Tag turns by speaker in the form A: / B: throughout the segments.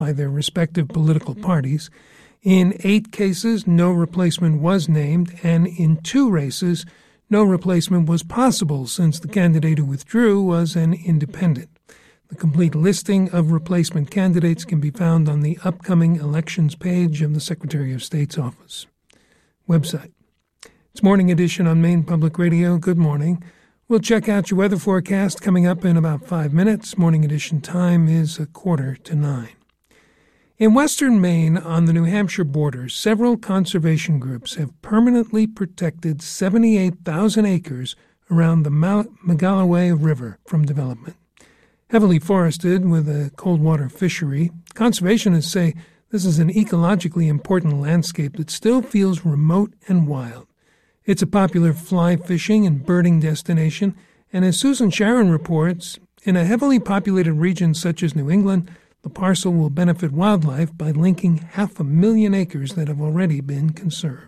A: by their respective political parties. In 8 cases, no replacement was named, and in 2 races, no replacement was possible since the candidate who withdrew was an independent. The complete listing of replacement candidates can be found on the upcoming elections page of the Secretary of State's office website. It's Morning Edition on Maine Public Radio. Good morning. We'll check out your weather forecast coming up in about 5 minutes. Morning Edition time is 8:45. In western Maine, on the New Hampshire border, several conservation groups have permanently protected 78,000 acres around the Megalloway River from development. Heavily forested with a cold water fishery, conservationists say this is an ecologically important landscape that still feels remote and wild. It's a popular fly fishing and birding destination, and as Susan Sharon reports, in a heavily populated region such as New England, the parcel will benefit wildlife by linking 500,000 acres that have already been conserved.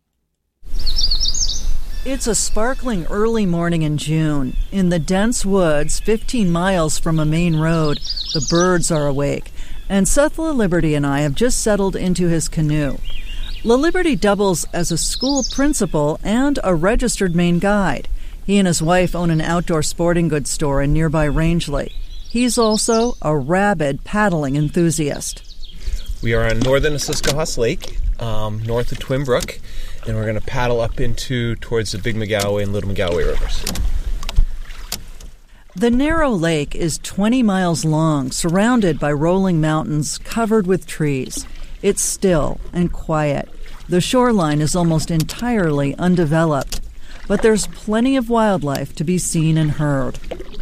B: It's a sparkling early morning in June. In the dense woods, 15 miles from a main road, the birds are awake, and Seth LaLiberty and I have just settled into his canoe. LaLiberty doubles as a school principal and a registered Maine guide. He and his wife own an outdoor sporting goods store in nearby Rangeley. He's also a rabid paddling enthusiast.
C: We are on northern Siskahoos Lake, north of Twin Brook, and we're going to paddle up towards the Big Megalloway and Little Megalloway rivers.
B: The narrow lake is 20 miles long, surrounded by rolling mountains covered with trees. It's still and quiet. The shoreline is almost entirely undeveloped, but there's plenty of wildlife to be seen and heard.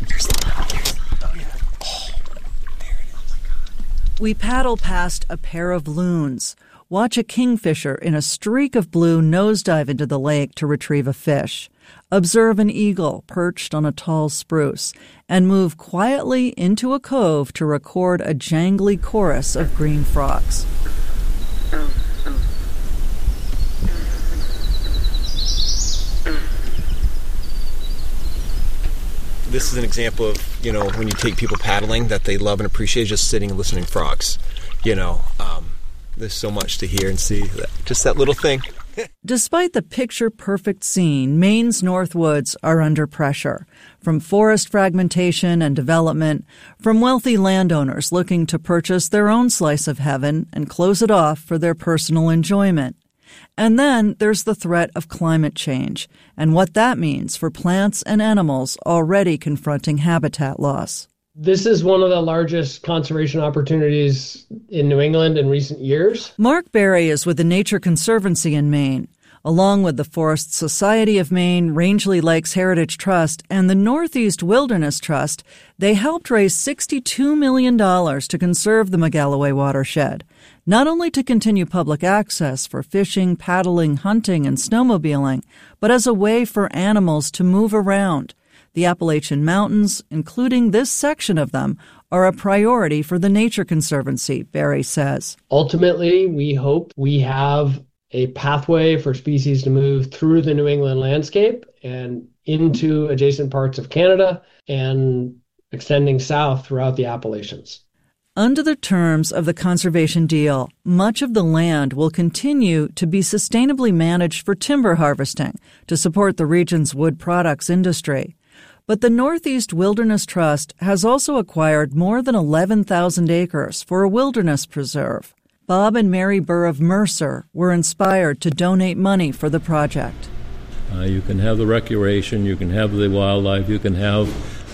B: We paddle past a pair of loons, watch a kingfisher in a streak of blue nosedive into the lake to retrieve a fish, observe an eagle perched on a tall spruce, and move quietly into a cove to record a jangly chorus of green frogs.
C: This is an example of, when you take people paddling that they love and appreciate, just sitting and listening to frogs. There's so much to hear and see. Just that little thing.
B: Despite the picture-perfect scene, Maine's North Woods are under pressure. From forest fragmentation and development, from wealthy landowners looking to purchase their own slice of heaven and close it off for their personal enjoyment. And then there's the threat of climate change and what that means for plants and animals already confronting habitat loss.
D: This is one of the largest conservation opportunities in New England in recent years.
B: Mark Berry is with the Nature Conservancy in Maine. Along with the Forest Society of Maine, Rangeley Lakes Heritage Trust, and the Northeast Wilderness Trust, they helped raise $62 million to conserve the Megalloway watershed, not only to continue public access for fishing, paddling, hunting, and snowmobiling, but as a way for animals to move around. The Appalachian Mountains, including this section of them, are a priority for the Nature Conservancy, Berry says.
D: Ultimately, we hope we have a pathway for species to move through the New England landscape and into adjacent parts of Canada and extending south throughout the Appalachians.
B: Under the terms of the conservation deal, much of the land will continue to be sustainably managed for timber harvesting to support the region's wood products industry. But the Northeast Wilderness Trust has also acquired more than 11,000 acres for a wilderness preserve. Bob and Mary Burr of Mercer were inspired to donate money for the project.
E: You can have the recreation, you can have the wildlife, you can have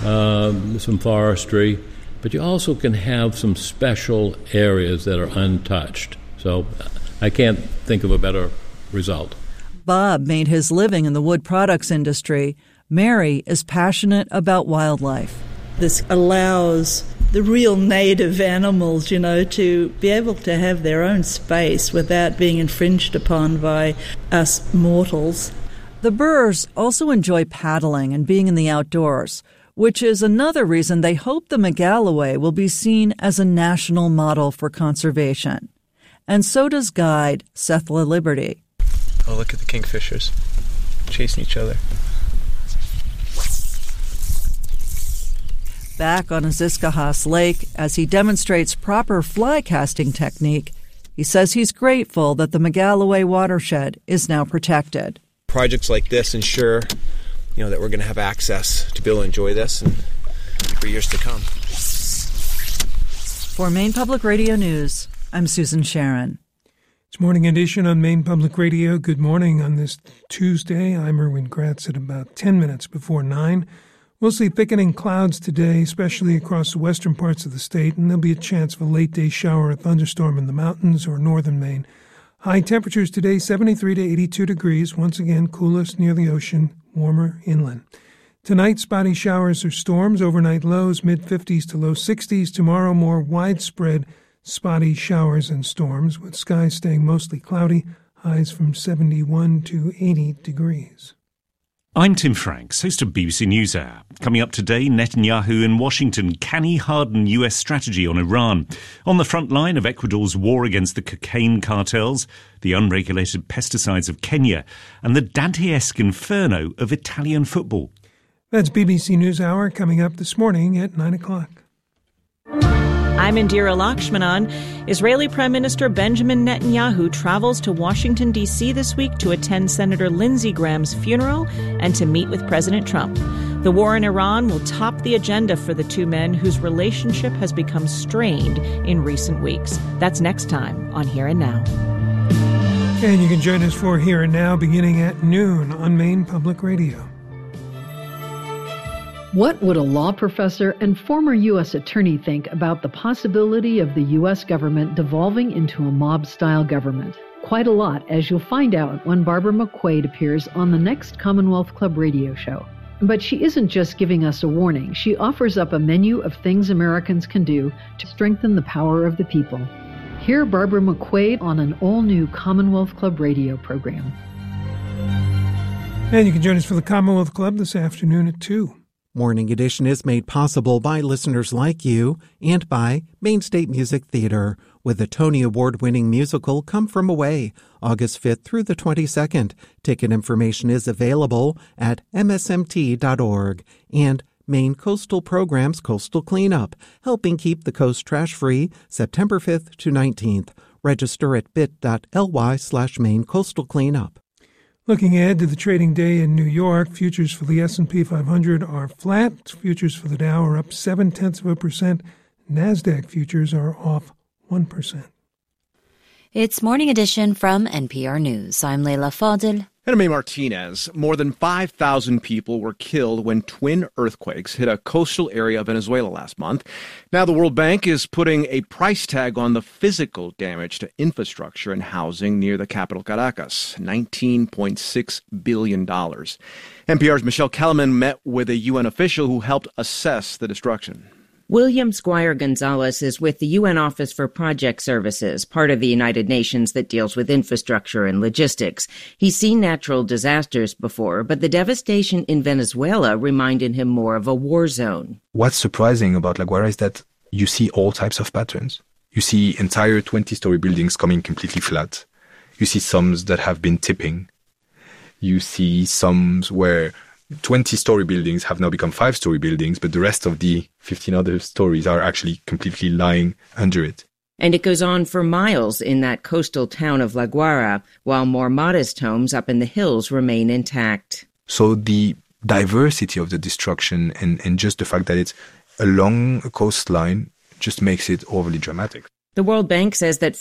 E: some forestry, but you also can have some special areas that are untouched. So I can't think of a better result.
B: Bob made his living in the wood products industry. Mary is passionate about wildlife.
F: This allows the real native animals, to be able to have their own space without being infringed upon by us mortals.
B: The Burrs also enjoy paddling and being in the outdoors, which is another reason they hope the Megalloway will be seen as a national model for conservation. And so does guide Seth LaLiberty.
C: Oh, look at the kingfishers chasing each other.
B: Back on Aziscahas Lake, as he demonstrates proper fly casting technique, he says he's grateful that the Megalloway watershed is now protected.
C: Projects like this ensure, that we're going to have access to be able to enjoy this and for years to come.
B: For Maine Public Radio News, I'm Susan Sharon.
A: It's Morning Edition on Maine Public Radio. Good morning on this Tuesday. I'm Erwin Gratz at about 10 minutes before 9. We'll see thickening clouds today, especially across the western parts of the state, and there'll be a chance of a late-day shower or thunderstorm in the mountains or northern Maine. High temperatures today, 73 to 82 degrees. Once again, coolest near the ocean, warmer inland. Tonight, spotty showers or storms. Overnight lows, mid-50s to low 60s. Tomorrow, more widespread spotty showers and storms, with skies staying mostly cloudy, highs from 71 to 80 degrees.
G: I'm Tim Franks, host of BBC NewsHour. Coming up today, Netanyahu in Washington. Can he harden US strategy on Iran? On the front line of Ecuador's war against the cocaine cartels, the unregulated pesticides of Kenya, and the Dantesque inferno of Italian football.
A: That's BBC NewsHour coming up this morning at 9 o'clock.
H: I'm Indira Lakshmanan. Israeli Prime Minister Benjamin Netanyahu travels to Washington, D.C. this week to attend Senator Lindsey Graham's funeral and to meet with President Trump. The war in Iran will top the agenda for the two men whose relationship has become strained in recent weeks. That's next time on Here and Now.
A: And you can join us for Here and Now beginning at noon on Maine Public Radio.
I: What would a law professor and former U.S. attorney think about the possibility of the U.S. government devolving into a mob-style government? Quite a lot, as you'll find out when Barbara McQuaid appears on the next Commonwealth Club radio show. But she isn't just giving us a warning. She offers up a menu of things Americans can do to strengthen the power of the people. Hear Barbara McQuaid on an all-new Commonwealth Club radio program.
A: And you can join us for the Commonwealth Club this afternoon at 2.
J: Morning Edition is made possible by listeners like you and by Maine State Music Theater, with the Tony Award-winning musical Come From Away, August 5th through the 22nd. Ticket information is available at msmt.org. And Maine Coastal Programs Coastal Cleanup, helping keep the coast trash-free, September 5th to 19th. Register at bit.ly/Maine Coastal Cleanup.
A: Looking ahead to the trading day in New York, futures for the S&P 500 are flat. Futures for the Dow are up 0.7%. NASDAQ futures are off 1%.
K: It's Morning Edition from NPR News. I'm Leila Fadel.
L: And I'm A. Martinez. More than 5,000 people were killed when twin earthquakes hit a coastal area of Venezuela last month. Now the World Bank is putting a price tag on the physical damage to infrastructure and housing near the capital Caracas, $19.6 billion. NPR's Michelle Kellerman met with a UN official who helped assess the destruction.
M: William Squire Gonzalez is with the UN Office for Project Services, part of the United Nations that deals with infrastructure and logistics. He's seen natural disasters before, but the devastation in Venezuela reminded him more of a war zone.
N: What's surprising about La Guaira is that you see all types of patterns. You see entire 20-story buildings coming completely flat. You see some that have been tipping. You see some where 20-story buildings have now become 5-story buildings, but the rest of the 15 other stories are actually completely lying under it.
M: And it goes on for miles in that coastal town of La Guaira, while more modest homes up in the hills remain intact.
N: So the diversity of the destruction and just the fact that it's along a coastline just makes it overly dramatic.
M: The World Bank says that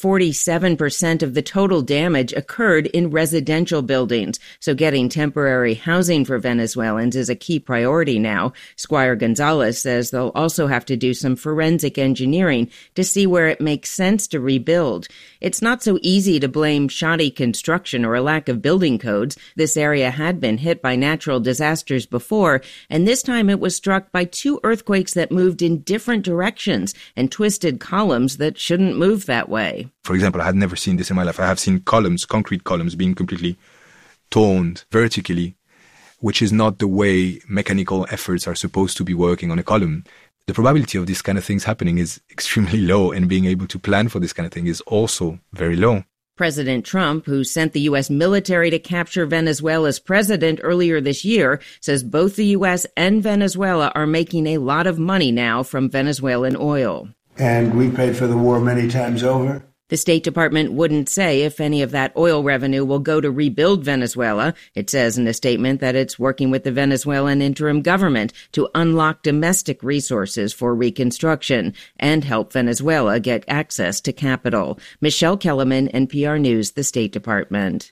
M: 47% of the total damage occurred in residential buildings, so getting temporary housing for Venezuelans is a key priority now. Squire Gonzalez says they'll also have to do some forensic engineering to see where it makes sense to rebuild. It's not so easy to blame shoddy construction or a lack of building codes. This area had been hit by natural disasters before, and this time it was struck by two earthquakes that moved in different directions and twisted columns that shouldn't move that way.
N: For example, I had never seen this in my life. I have seen columns, concrete columns, being completely torn vertically, which is not the way mechanical efforts are supposed to be working on a column. The probability of this kind of things happening is extremely low, and being able to plan for this kind of thing is also very low.
M: President Trump, who sent the U.S. military to capture Venezuela's president earlier this year, says both the U.S. and Venezuela are making a lot of money now from Venezuelan oil.
O: And we paid for the war many times over.
M: The State Department wouldn't say if any of that oil revenue will go to rebuild Venezuela. It says in a statement that it's working with the Venezuelan interim government to unlock domestic resources for reconstruction and help Venezuela get access to capital. Michelle Kellerman, NPR News, the State Department.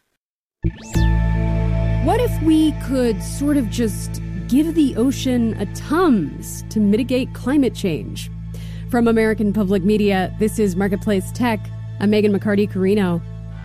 P: What if we could sort of just give the ocean a Tums to mitigate climate change? From American Public Media, this is Marketplace Tech. I'm Megan McCarty-Carino.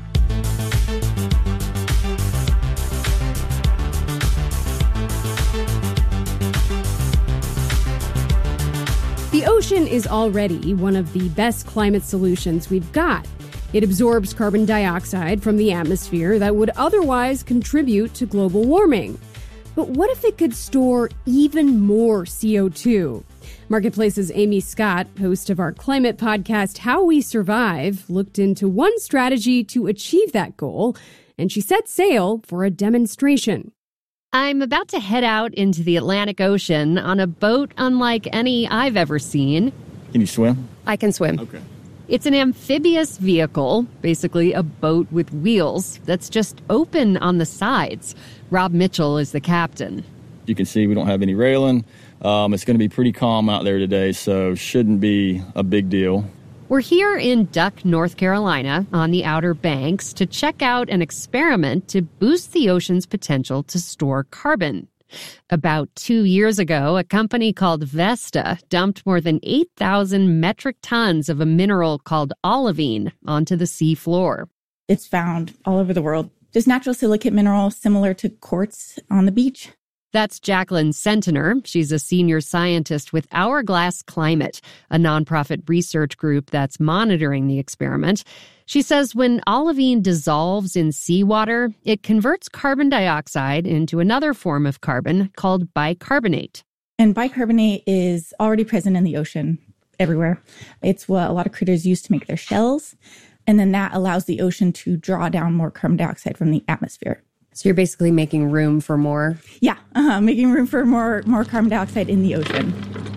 P: The ocean is already one of the best climate solutions we've got. It absorbs carbon dioxide from the atmosphere that would otherwise contribute to global warming. But what if it could store even more CO2? Marketplace's Amy Scott, host of our climate podcast, How We Survive, looked into one strategy to achieve that goal, and she set sail for a demonstration. I'm about to head out into the Atlantic Ocean on a boat unlike any I've ever seen.
Q: Can you swim?
P: I can swim.
Q: Okay.
P: It's an amphibious vehicle, basically a boat with wheels, that's just open on the sides. Rob Mitchell is the captain.
Q: You can see we don't have any railing. It's going to be pretty calm out there today, so shouldn't be a big deal.
P: We're here in Duck, North Carolina, on the Outer Banks, to check out an experiment to boost the ocean's potential to store carbon. About 2 years ago, a company called Vesta dumped more than 8,000 metric tons of a mineral called olivine onto the sea floor.
R: It's found all over the world. Just natural silicate mineral similar to quartz on the beach.
P: That's Jacqueline Centener. She's a senior scientist with Hourglass Climate, a nonprofit research group that's monitoring the experiment. She says when olivine dissolves in seawater, it converts carbon dioxide into another form of carbon called bicarbonate.
R: And bicarbonate is already present in the ocean everywhere. It's what a lot of critters use to make their shells. And then that allows the ocean to draw down more carbon dioxide from the atmosphere.
P: So you're basically making room for more?
R: Yeah, making room for more carbon dioxide in the ocean.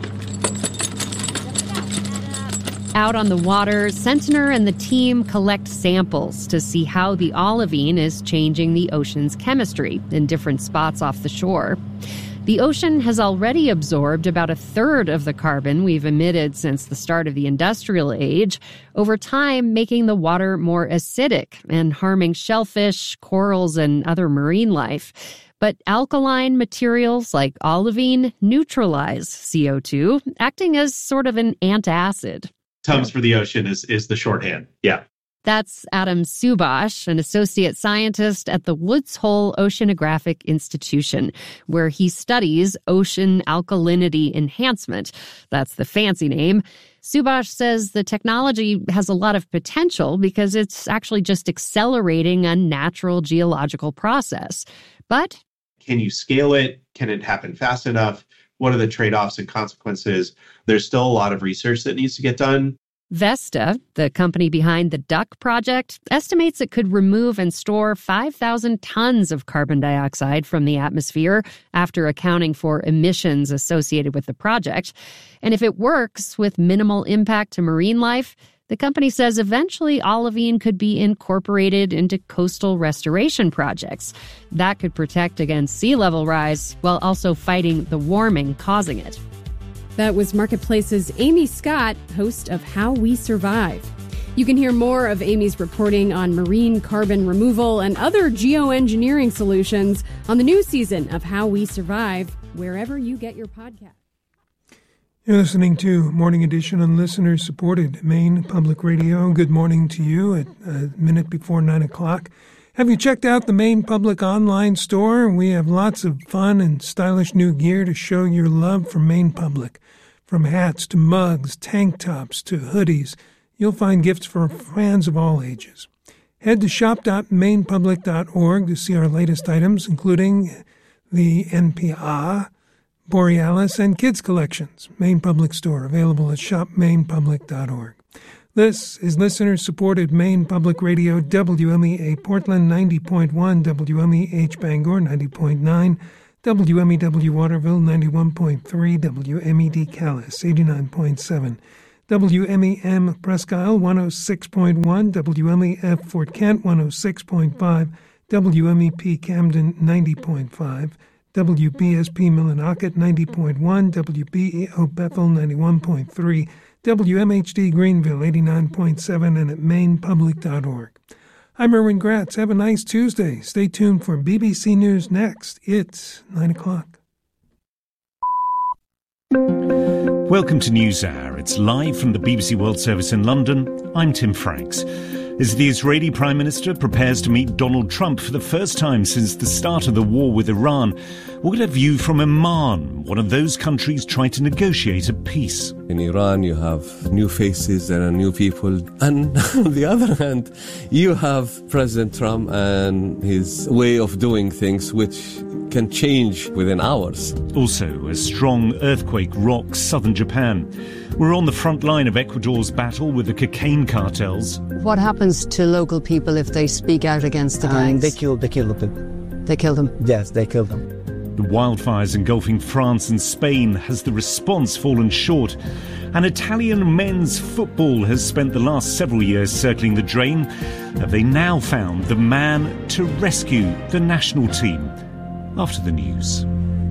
P: Out on the water, Centener and the team collect samples to see how the olivine is changing the ocean's chemistry in different spots off the shore. The ocean has already absorbed about a third of the carbon we've emitted since the start of the industrial age, over time making the water more acidic and harming shellfish, corals, and other marine life. But alkaline materials like olivine neutralize CO2, acting as sort of an antacid.
S: Tums for the ocean is the shorthand, yeah.
P: That's Adam Subash, an associate scientist at the Woods Hole Oceanographic Institution, where he studies ocean alkalinity enhancement. That's the fancy name. Subash says the technology has a lot of potential because it's actually just accelerating a natural geological process. But
S: can you scale it? Can it happen fast enough? What are the trade-offs and consequences? There's still a lot of research that needs to get done.
P: Vesta, the company behind the Duck project, estimates it could remove and store 5,000 tons of carbon dioxide from the atmosphere after accounting for emissions associated with the project. And if it works with minimal impact to marine life, the company says eventually olivine could be incorporated into coastal restoration projects. That could protect against sea level rise while also fighting the warming causing it. That was Marketplace's Amy Scott, host of How We Survive. You can hear more of Amy's reporting on marine carbon removal and other geoengineering solutions on the new season of How We Survive, wherever you get your podcast.
A: You're listening to Morning Edition on listener-supported Maine Public Radio. Good morning to you at a minute before 9 o'clock. Have you checked out the Maine Public online store? We have lots of fun and stylish new gear to show your love for Maine Public. From hats to mugs, tank tops to hoodies, you'll find gifts for fans of all ages. Head to shop.mainepublic.org to see our latest items, including the NPR, Borealis, and Kids collections. Maine Public Store, available at shopmainpublic.org. This is listener-supported Maine Public Radio, WMEA Portland 90.1, WMEH Bangor 90.9, WMEW Waterville 91.3, WMED Calais 89.7, WMEM Presque Isle 106.1, WMEF Fort Kent 106.5, WMEP Camden 90.5, WBSP Millinocket 90.1, WBEO Bethel 91.3, WMHD Greenville 89.7, and at mainpublic.org. I'm Erwin Gratz. Have a nice Tuesday. Stay tuned for BBC News next. It's 9 o'clock.
G: Welcome to NewsHour. It's live from the BBC World Service in London. I'm Tim Franks. As the Israeli Prime Minister prepares to meet Donald Trump for the first time since the start of the war with Iran, we'll get a view from Oman, one of those countries trying to negotiate a peace.
T: In Iran, you have new faces and new people. And on the other hand, you have President Trump and his way of doing things, which can change within hours.
G: Also, a strong earthquake rocks southern Japan. We're on the front line of Ecuador's battle with the cocaine cartels.
U: What happens to local people if they speak out against the gangs?
V: They kill them.
U: They kill them?
V: Yes, they kill them.
G: The wildfires engulfing France and Spain, has the response fallen short? And Italian men's football has spent the last several years circling the drain. Have they now found the man to rescue the national team? After the news.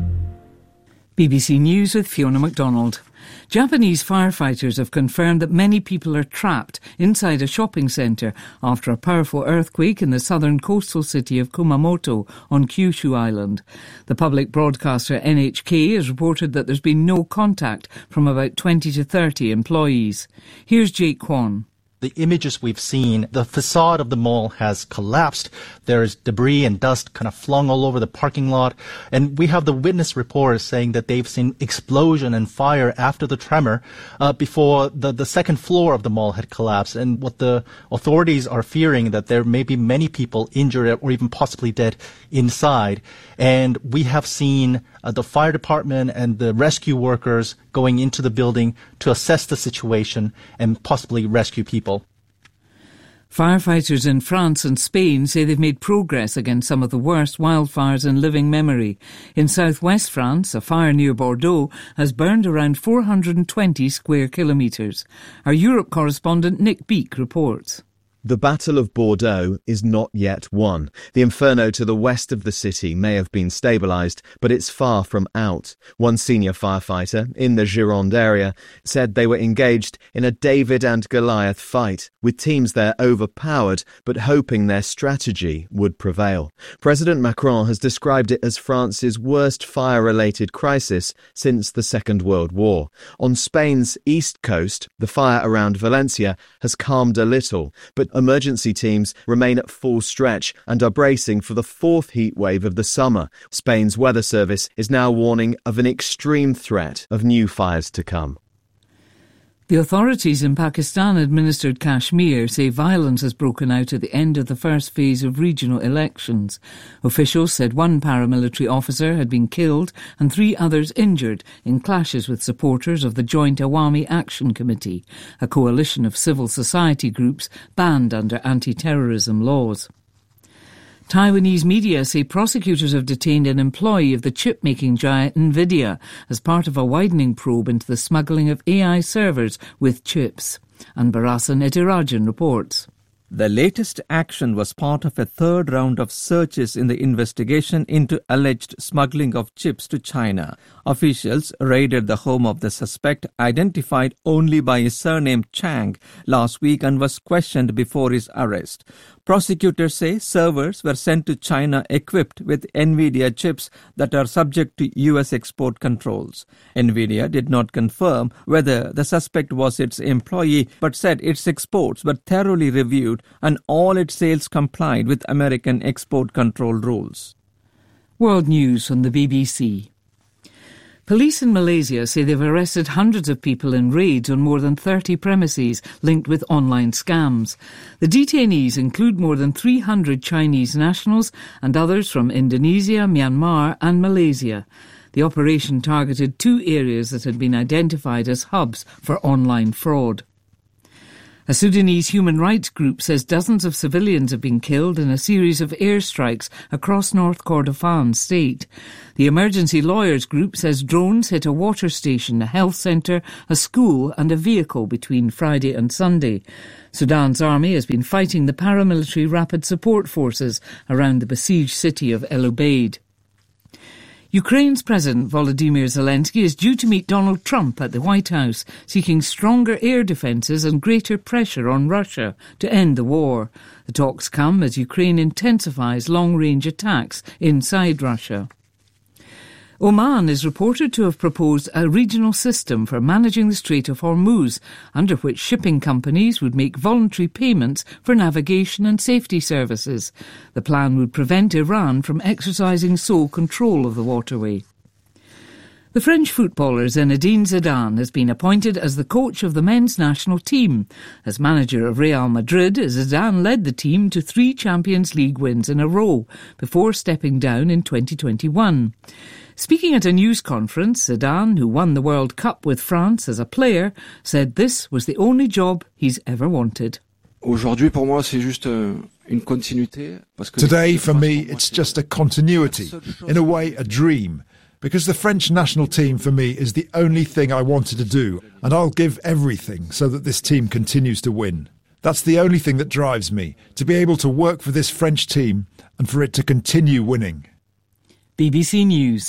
W: BBC News with Fiona MacDonald. Japanese firefighters have confirmed that many people are trapped inside a shopping centre after a powerful earthquake in the southern coastal city of Kumamoto on Kyushu Island. The public broadcaster NHK has reported that there's been no contact from about 20 to 30 employees. Here's Jake Kwan.
X: The images we've seen, the facade of the mall has collapsed. There is debris and dust kind of flung all over the parking lot. And we have the witness reports saying that they've seen explosion and fire after the tremor before the second floor of the mall had collapsed. And what the authorities are fearing that there may be many people injured or even possibly dead inside. And we have seen the fire department and the rescue workers going into the building to assess the situation and possibly rescue people.
W: Firefighters in France and Spain say they've made progress against some of the worst wildfires in living memory. In southwest France, a fire near Bordeaux has burned around 420 square kilometres. Our Europe correspondent Nick Beak reports.
Y: The Battle of Bordeaux is not yet won. The inferno to the west of the city may have been stabilised, but it's far from out. One senior firefighter in the Gironde area said they were engaged in a David and Goliath fight, with teams there overpowered, but hoping their strategy would prevail. President Macron has described it as France's worst fire-related crisis since the Second World War. On Spain's east coast, the fire around Valencia has calmed a little, but emergency teams remain at full stretch and are bracing for the fourth heat wave of the summer. Spain's weather service is now warning of an extreme threat of new fires to come.
W: The authorities in Pakistan-administered Kashmir say violence has broken out at the end of the first phase of regional elections. Officials said one paramilitary officer had been killed and 3 others injured in clashes with supporters of the Joint Awami Action Committee, a coalition of civil society groups banned under anti-terrorism laws. Taiwanese media say prosecutors have detained an employee of the chip-making giant Nvidia as part of a widening probe into the smuggling of AI servers with chips. Anbarasan Etirajan reports.
Z: The latest action was part of a third round of searches in the investigation into alleged smuggling of chips to China. Officials raided the home of the suspect, identified only by his surname Chang, last week and was questioned before his arrest. Prosecutors say servers were sent to China equipped with NVIDIA chips that are subject to US export controls. NVIDIA did not confirm whether the suspect was its employee, but said its exports were thoroughly reviewed and all its sales complied with American export control rules.
W: World News on the BBC. Police in Malaysia say they've arrested hundreds of people in raids on more than 30 premises linked with online scams. The detainees include more than 300 Chinese nationals and others from Indonesia, Myanmar and Malaysia. The operation targeted 2 areas that had been identified as hubs for online fraud. A Sudanese human rights group says dozens of civilians have been killed in a series of airstrikes across North Kordofan state. The Emergency Lawyers Group says drones hit a water station, a health centre, a school and a vehicle between Friday and Sunday. Sudan's army has been fighting the paramilitary rapid support forces around the besieged city of El Obeid. Ukraine's President Volodymyr Zelensky is due to meet Donald Trump at the White House, seeking stronger air defences and greater pressure on Russia to end the war. The talks come as Ukraine intensifies long-range attacks inside Russia. Oman is reported to have proposed a regional system for managing the Strait of Hormuz, under which shipping companies would make voluntary payments for navigation and safety services. The plan would prevent Iran from exercising sole control of the waterway. The French footballer Zinedine Zidane has been appointed as the coach of the men's national team. As manager of Real Madrid, Zidane led the team to 3 Champions League wins in a row before stepping down in 2021. Speaking at a news conference, Zidane, who won the World Cup with France as a player, said this was the only job he's ever wanted.
B: Today, for me, it's just a continuity, in a way, a dream. Because the French national team, for me, is the only thing I wanted to do, and I'll give everything so that this team continues to win. That's the only thing that drives me, to be able to work for this French team and for it to continue winning.
W: BBC News.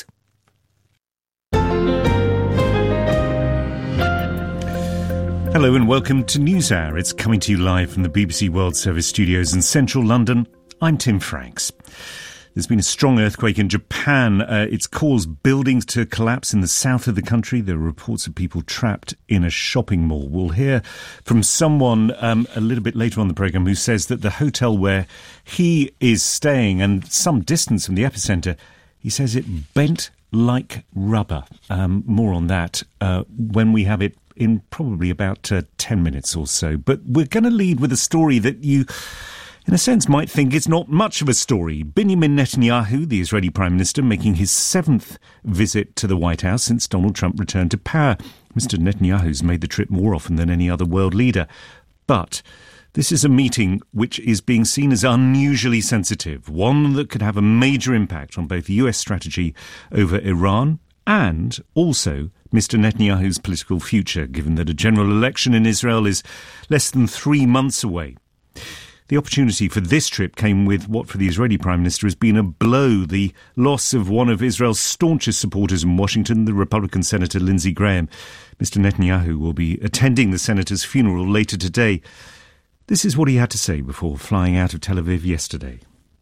G: Hello and welcome to NewsHour. It's coming to you live from the BBC World Service studios in central London. I'm Tim Franks. There's been a strong earthquake in Japan. It's caused buildings to collapse in the south of the country. There are reports of people trapped in a shopping mall. We'll hear from someone a little bit later on the programme who says that the hotel where he is staying and some distance from the epicentre, he says it bent like rubber. More on that when we have it in probably about 10 minutes or so. But we're going to lead with a story that you, in a sense, might think is not much of a story. Benjamin Netanyahu, the Israeli Prime Minister, making his 7th visit to the White House since Donald Trump returned to power. Mr. Netanyahu's made the trip more often than any other world leader. But this is a meeting which is being seen as unusually sensitive, one that could have a major impact on both the US strategy over Iran and also Mr. Netanyahu's political future, given that a general election in Israel is less than 3 months away. The opportunity for this trip came with what for the Israeli Prime Minister has been a blow, the loss of one of Israel's staunchest supporters in Washington, the Republican Senator Lindsey Graham. Mr. Netanyahu will be attending the senator's funeral later today. This is what he had to say before flying out of Tel Aviv yesterday.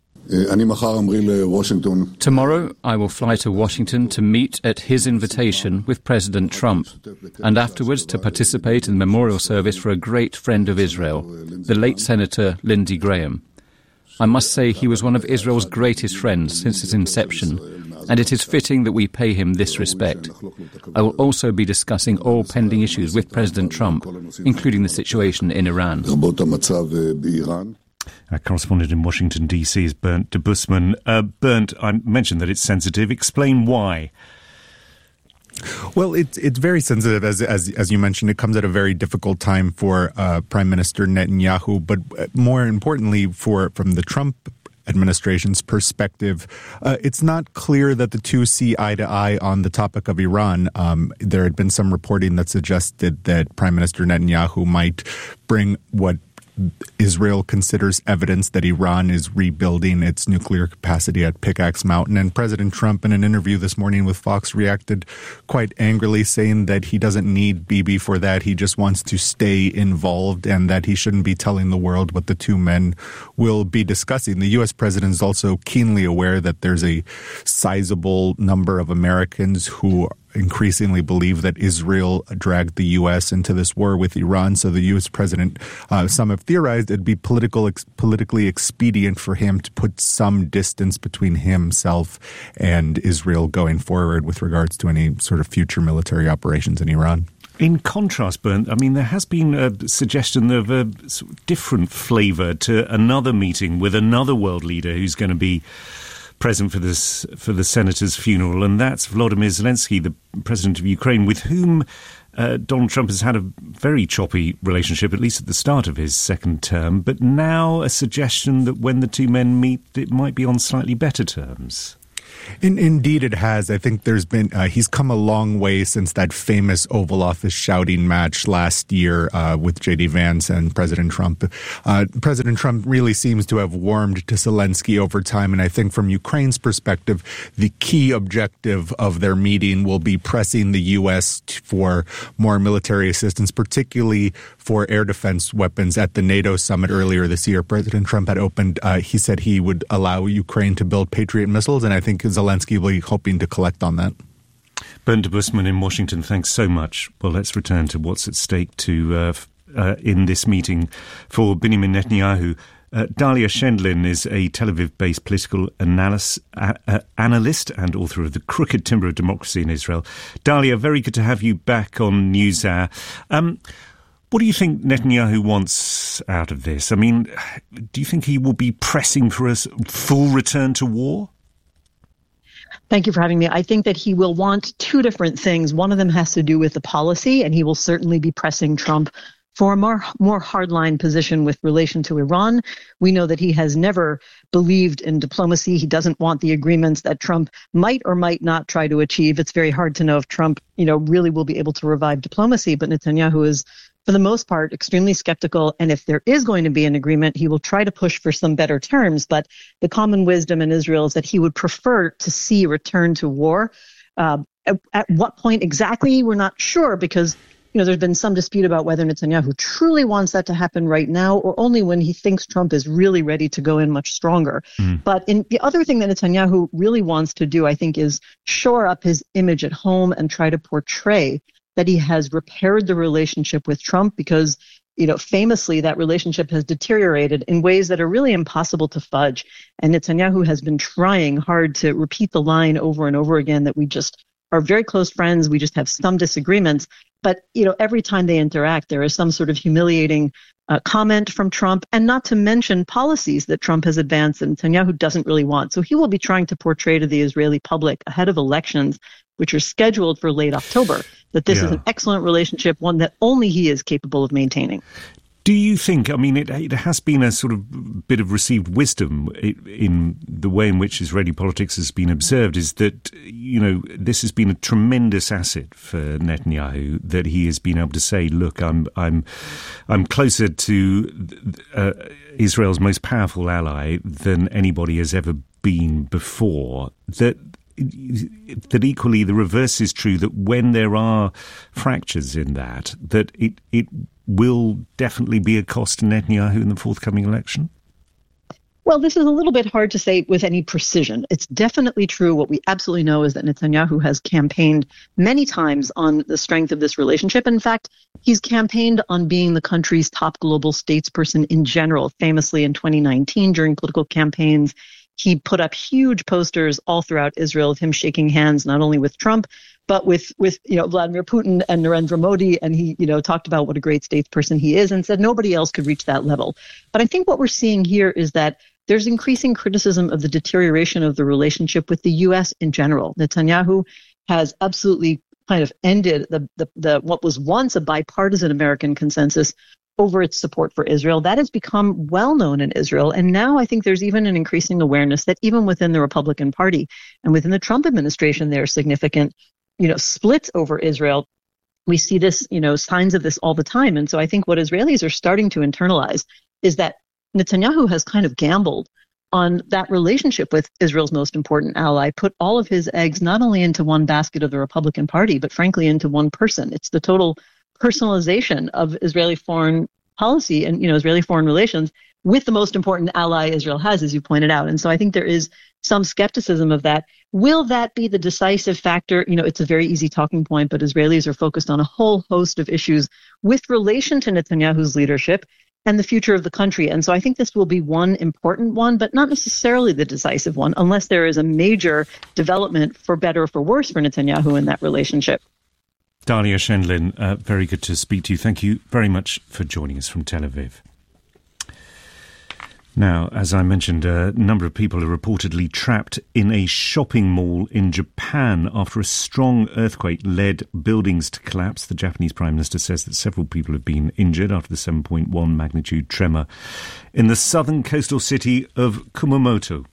C: Tomorrow, I will fly to Washington to meet at his invitation with President Trump, and afterwards to participate in the memorial service for a great friend of Israel, the late Senator Lindsey Graham. I must say he was one of Israel's greatest friends since its inception, and it is fitting that we pay him this respect. I will also be discussing all pending issues with President Trump, including the situation in Iran.
G: Our correspondent in Washington, D.C. is Bernd de Busman. Bernd, I mentioned that it's sensitive. Explain why.
D: Well, it's very sensitive, as you mentioned. It comes at a very difficult time for Prime Minister Netanyahu, but more importantly, from the Trump administration's perspective, it's not clear that the two see eye to eye on the topic of Iran. There had been some reporting that suggested that Prime Minister Netanyahu might bring what Israel considers evidence that Iran is rebuilding its nuclear capacity at Pickaxe Mountain. And President Trump, in an interview this morning with Fox, reacted quite angrily, saying that he doesn't need Bibi for that. He just wants to stay involved and that he shouldn't be telling the world what the two men will be discussing. The U.S. president is also keenly aware that there's a sizable number of Americans who increasingly believe that Israel dragged the U.S. into this war with Iran. So the U.S. president, some have theorized it'd be politically expedient for him to put some distance between himself and Israel going forward with regards to any sort of future military operations in Iran.
G: In contrast, Bernd, I mean, there has been a suggestion of a different flavour to another meeting with another world leader who's going to be present for the senator's funeral, and that's Volodymyr Zelensky, the president of Ukraine, with whom Donald Trump has had a very choppy relationship, at least at the start of his second term, but now a suggestion that when the two men meet, it might be on slightly better terms.
D: Indeed, it has. I think there's been he's come a long way since that famous Oval Office shouting match last year with J.D. Vance and President Trump. President Trump really seems to have warmed to Zelensky over time, and I think from Ukraine's perspective, the key objective of their meeting will be pressing the U.S. for more military assistance, particularly for air defense weapons. At the NATO summit earlier this year, President Trump had opened, he said he would allow Ukraine to build Patriot missiles, and I think Zelensky will be hoping to collect on that.
G: Bernd Busman in Washington, thanks so much. Well, let's return to what's at stake in this meeting for Benjamin Netanyahu. Dalia Schendlin is a Tel Aviv-based political analyst and author of The Crooked Timber of Democracy in Israel. Dalia, very good to have you back on NewsHour. What do you think Netanyahu wants out of this? I mean, do you think he will be pressing for a full return to war?
E: Thank you for having me. I think that he will want two different things. One of them has to do with the policy, and he will certainly be pressing Trump for a more hardline position with relation to Iran. We know that he has never believed in diplomacy. He doesn't want the agreements that Trump might or might not try to achieve. It's very hard to know if Trump, really will be able to revive diplomacy, but Netanyahu is, for the most part, extremely skeptical. And if there is going to be an agreement, he will try to push for some better terms. But the common wisdom in Israel is that he would prefer to see a return to war. At what point exactly, we're not sure, because there's been some dispute about whether Netanyahu truly wants that to happen right now or only when he thinks Trump is really ready to go in much stronger. But the other thing that Netanyahu really wants to do, I think, is shore up his image at home and try to portray that he has repaired the relationship with Trump, because, famously that relationship has deteriorated in ways that are really impossible to fudge. And Netanyahu has been trying hard to repeat the line over and over again that we just are very close friends. We just have some disagreements. But, every time they interact, there is some sort of humiliating comment from Trump, and not to mention policies that Trump has advanced and Netanyahu doesn't really want. So he will be trying to portray to the Israeli public ahead of elections, which are scheduled for late October, that this is an excellent relationship, one that only he is capable of maintaining.
G: Do you think, it has been a sort of bit of received wisdom in the way in which Israeli politics has been observed, is that, this has been a tremendous asset for Netanyahu, that he has been able to say, look, I'm closer to Israel's most powerful ally than anybody has ever been before, that equally the reverse is true, that when there are fractures in that it will definitely be a cost to Netanyahu in the forthcoming election?
E: Well, this is a little bit hard to say with any precision. It's definitely true. What we absolutely know is that Netanyahu has campaigned many times on the strength of this relationship. In fact, he's campaigned on being the country's top global statesperson in general. Famously in 2019, during political campaigns, he put up huge posters all throughout Israel of him shaking hands, not only with Trump, but with Vladimir Putin and Narendra Modi. And he, talked about what a great statesperson he is and said nobody else could reach that level. But I think what we're seeing here is that there's increasing criticism of the deterioration of the relationship with the U.S. in general. Netanyahu has absolutely kind of ended the what was once a bipartisan American consensus over its support for Israel. That has become well known in Israel. And now I think there's even an increasing awareness that even within the Republican Party and within the Trump administration, there are significant, splits over Israel. We see this, signs of this all the time. And so I think what Israelis are starting to internalize is that Netanyahu has kind of gambled on that relationship with Israel's most important ally, put all of his eggs not only into one basket of the Republican Party, but frankly into one person. It's the total personalization of Israeli foreign policy and, Israeli foreign relations with the most important ally Israel has, as you pointed out. And so I think there is some skepticism of that. Will that be the decisive factor? It's a very easy talking point, but Israelis are focused on a whole host of issues with relation to Netanyahu's leadership and the future of the country. And so I think this will be one important one, but not necessarily the decisive one, unless there is a major development for better or for worse for Netanyahu in that relationship.
G: Dalia Schendlin, very good to speak to you. Thank you very much for joining us from Tel Aviv. Now, as I mentioned, a number of people are reportedly trapped in a shopping mall in Japan after a strong earthquake led buildings to collapse. The Japanese Prime Minister says that several people have been injured after the 7.1 magnitude tremor in the southern coastal city of Kumamoto.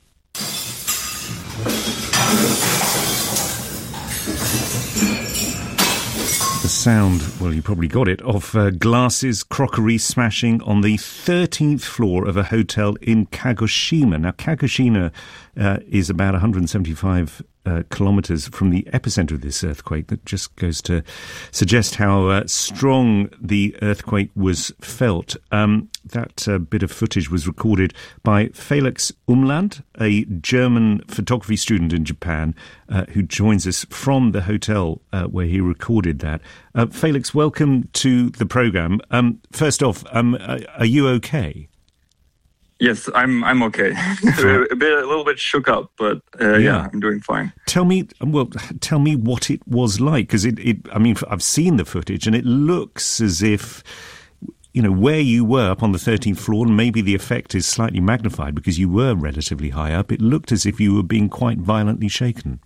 G: The sound, well, you probably got it, of glasses, crockery smashing on the 13th floor of a hotel in Kagoshima. Now, Kagoshima is about 175 kilometres from the epicenter of this earthquake. That just goes to suggest how strong the earthquake was felt. That bit of footage was recorded by Felix Umland, a German photography student in Japan, who joins us from the hotel where he recorded that. Felix, welcome to the programme. First off, are you okay?
F: Yes, I'm okay. a little bit shook up, but yeah, I'm doing fine.
G: Tell me what it was like, because I mean, I've seen the footage, and it looks as if, you know, where you were up on the 13th floor, and maybe the effect is slightly magnified because you were relatively high up. It looked as if you were being quite violently shaken.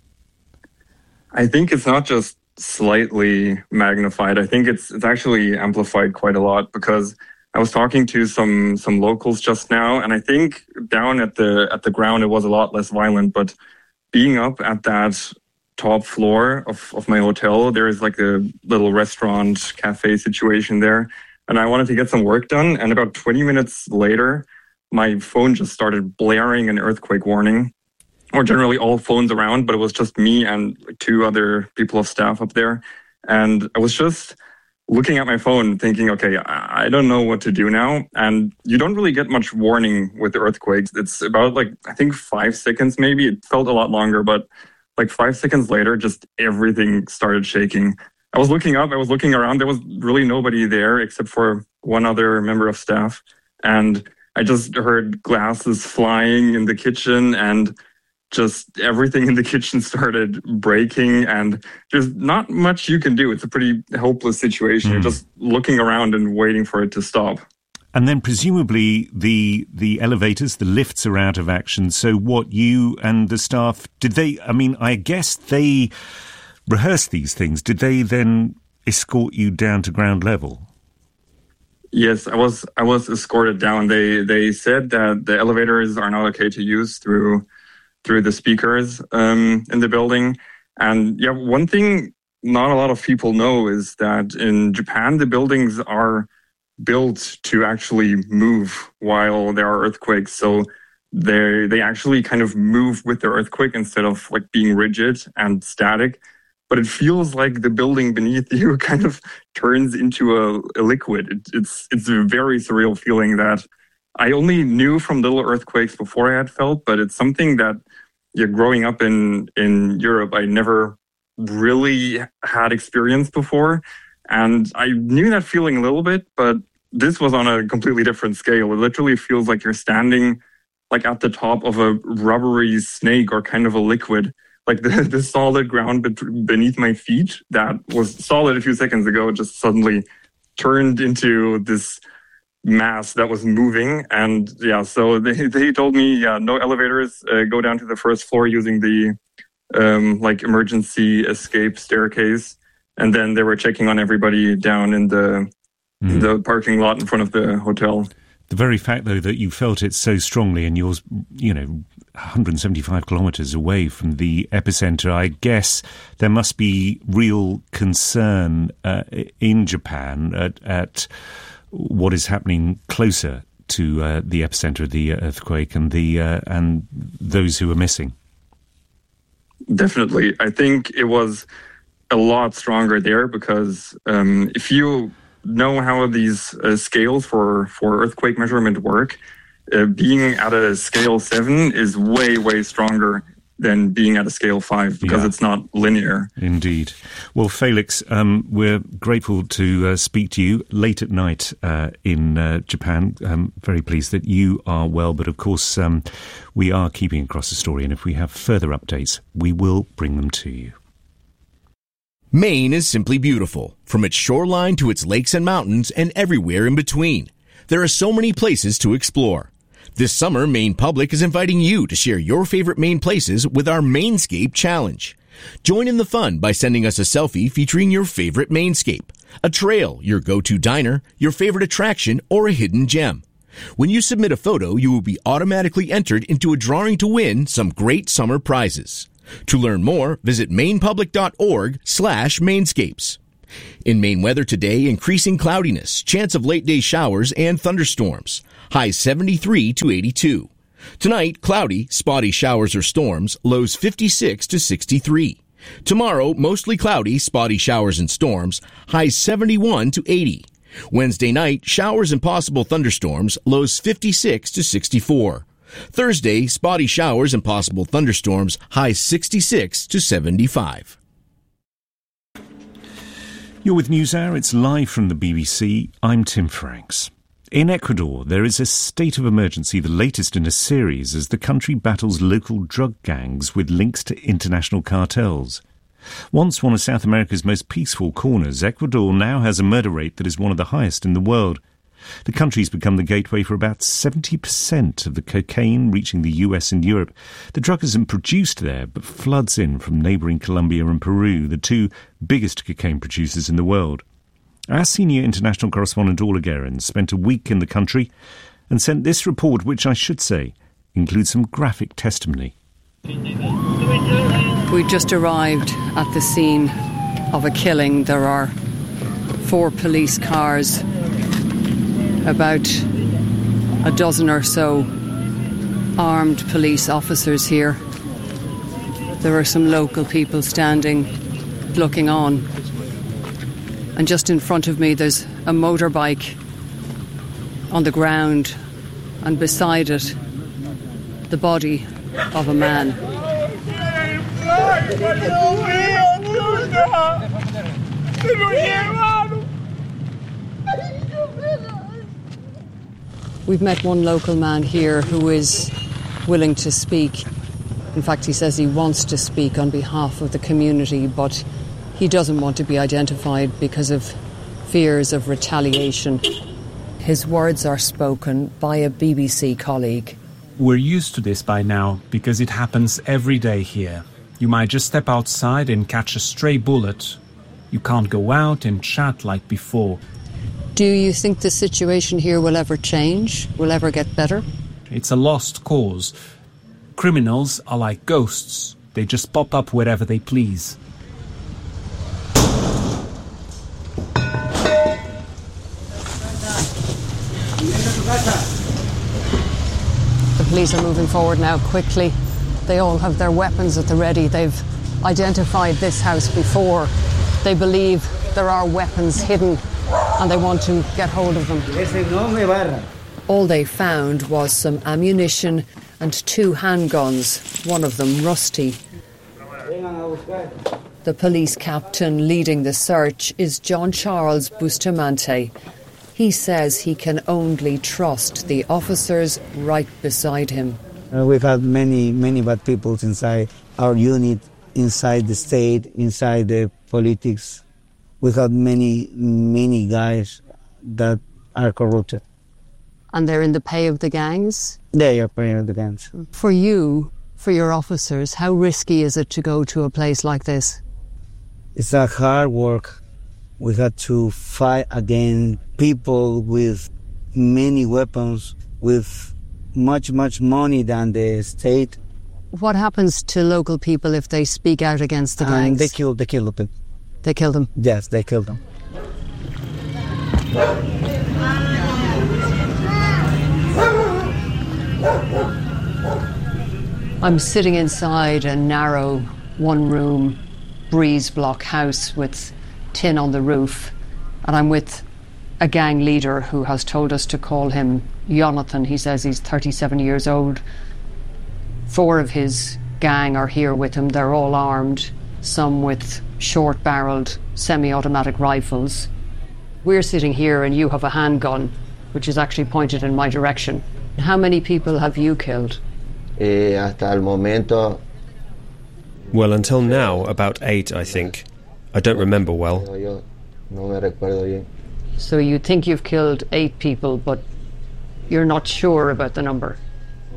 F: I think it's not just slightly magnified. I think it's actually amplified quite a lot, because I was talking to some locals just now, and I think down at the ground it was a lot less violent. But being up at that top floor of my hotel, there is like a little restaurant cafe situation there, and I wanted to get some work done. And about 20 minutes later, my phone just started blaring an earthquake warning, or generally all phones around, but it was just me and two other people of staff up there, and I was just looking at my phone thinking, okay, I don't know what to do now. And you don't really get much warning with earthquakes. It's about I think 5 seconds maybe. It felt a lot longer, but 5 seconds later, just everything started shaking. I was looking up, I was looking around. There was really nobody there except for one other member of staff. And I just heard glasses flying in the kitchen, and just everything in the kitchen started breaking, and there's not much you can do. It's a pretty helpless situation. You're just looking around and waiting for it to stop.
G: And then presumably the elevators, the lifts are out of action. So what, you and the staff, I guess they rehearsed these things. Did they then escort you down to ground level?
F: Yes, I was escorted down. They said that the elevators are not okay to use through the speakers in the building. And yeah, one thing not a lot of people know is that in Japan, the buildings are built to actually move while there are earthquakes. So they actually kind of move with the earthquake instead of being rigid and static. But it feels like the building beneath you kind of turns into a liquid. It's a very surreal feeling that I only knew from little earthquakes before I had felt, but it's something that growing up in Europe, I never really had experienced before. And I knew that feeling a little bit, but this was on a completely different scale. It literally feels like you're standing at the top of a rubbery snake or kind of a liquid. The solid ground beneath my feet that was solid a few seconds ago just suddenly turned into this mass that was moving. And yeah, so they told me, no elevators, go down to the first floor using the emergency escape staircase. And then they were checking on everybody down in the parking lot in front of the hotel.
G: The very fact, though, that you felt it so strongly and you're, 175 kilometres away from the epicenter, I guess there must be real concern in Japan at what is happening closer to the epicenter of the earthquake and those who are missing.
F: Definitely. I think it was a lot stronger there because if you know how these scales for earthquake measurement work, being at a scale 7 is way, way stronger than being at a scale 5 because it's not linear.
G: Indeed. Well, Felix, we're grateful to speak to you late at night in Japan. I'm very pleased that you are well, but of course we are keeping across the story, and if we have further updates, we will bring them to you.
H: Maine is simply beautiful, from its shoreline to its lakes and mountains and everywhere in between. There are so many places to explore. This summer, Maine Public is inviting you to share your favorite Maine places with our Mainscape Challenge. Join in the fun by sending us a selfie featuring your favorite Mainscape, a trail, your go-to diner, your favorite attraction, or a hidden gem. When you submit a photo, you will be automatically entered into a drawing to win some great summer prizes. To learn more, visit mainepublic.org/Mainscapes. In Maine weather today, increasing cloudiness, chance of late-day showers and thunderstorms. Highs 73 to 82. Tonight, cloudy, spotty showers or storms, lows 56 to 63. Tomorrow, mostly cloudy, spotty showers and storms, highs 71 to 80. Wednesday night, showers and possible thunderstorms, lows 56 to 64. Thursday, spotty showers and possible thunderstorms, highs 66 to 75.
G: You're with NewsHour. It's live from the BBC. I'm Tim Franks. In Ecuador, there is a state of emergency, the latest in a series, as the country battles local drug gangs with links to international cartels. Once one of South America's most peaceful corners, Ecuador now has a murder rate that is one of the highest in the world. The country's become the gateway for about 70% of the cocaine reaching the US and Europe. The drug isn't produced there, but floods in from neighbouring Colombia and Peru, the two biggest cocaine producers in the world. Our senior international correspondent, Orla Guerin, spent a week in the country and sent this report, which I should say includes some graphic testimony.
I: We just arrived at the scene of a killing. There are 4 police cars, about a dozen or so armed police officers here. There are some local people standing, looking on. And just in front of me there's a motorbike on the ground, and beside it the body of a man. We've met one local man here who is willing to speak. In fact, he says he wants to speak on behalf of the community, but he doesn't want to be identified because of fears of retaliation. His words are spoken by a BBC colleague.
J: We're used to this by now because it happens every day here. You might just step outside and catch a stray bullet. You can't go out and chat like before.
I: Do you think the situation here will ever change? Will ever get better?
J: It's a lost cause. Criminals are like ghosts. They just pop up wherever they please.
I: The police are moving forward now quickly. They all have their weapons at the ready. They've identified this house before. They believe there are weapons hidden and they want to get hold of them. All they found was some ammunition and 2 handguns, one of them rusty. The police captain leading the search is John Charles Bustamante. He says he can only trust the officers right beside him.
K: We've had many bad people inside our unit, inside the state, inside the politics. We've had many guys that are corrupted.
I: And they're in the pay of the gangs?
K: They are paying of the gangs.
I: For you, for your officers, how risky is it to go to a place like this?
K: It's a hard work. We had to fight against people with many weapons, with much money than the state.
I: What happens to local people if they speak out against the gangs?
K: They kill them.
I: They kill them?
K: Yes, they kill them.
I: I'm sitting inside a narrow, one-room, breeze-block house with tin on the roof, and I'm with a gang leader who has told us to call him Jonathan. He says he's 37 years old. 4 of his gang are here with him. They're all armed, some with short-barreled semi-automatic rifles. We're sitting here and you have a handgun, which is actually pointed in my direction. How many people have you killed?
L: Hasta el momento.
N: Well, until now, about 8, I think. I don't remember well.
L: No me recuerdo bien.
I: So you think you've killed 8 people, but you're not sure about the number?